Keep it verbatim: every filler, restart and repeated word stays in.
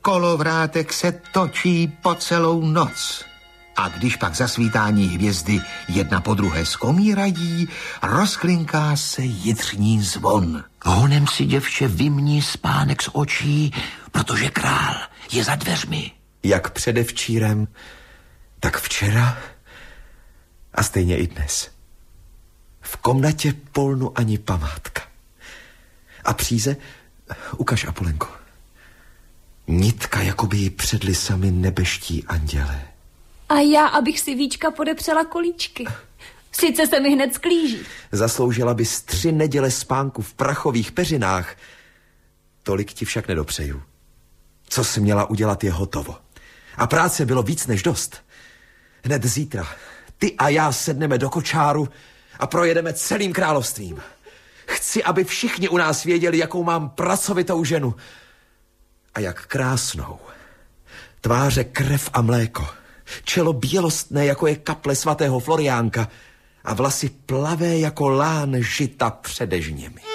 kolovrátek se točí po celou noc. A když pak zasvítání hvězdy jedna po druhé skomírají, rozklinká se jitřní zvon. Honem si, děvče, vymní spánek z očí, protože král je za dveřmi. Jak předevčírem, tak včera a stejně i dnes. V komnatě polnu ani památka. A příze, ukaž, Apolenko. Nitka, jakoby ji předli sami nebeští andělé. A já, abych si Víčka podepřela kolíčky. Sice se mi hned sklíží. Zasloužila bys tři neděle spánku v prachových peřinách. Tolik ti však nedopřeju. Co jsi měla udělat, je hotovo. A práce bylo víc než dost. Hned zítra ty a já sedneme do kočáru a projedeme celým královstvím. Chci, aby všichni u nás věděli, jakou mám pracovitou ženu. A jak krásnou. Tváře krev a mléko. Čelo bělostné, jako je kaple svatého Floriánka. A vlasy plavé jako lán žita před dežněmi.